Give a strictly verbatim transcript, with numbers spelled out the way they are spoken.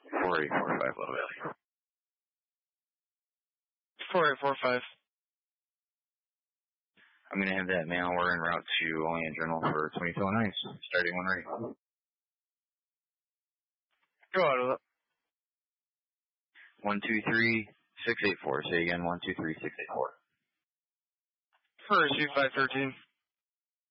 four eight four five, Little Valley. four eight four five. I'm going to have that mail order en route to Olean Journal for twenty-two oh nine, starting when ready. Go out of it. one two three six eight four. Say again, one two three six eight four. For receive five thirteen.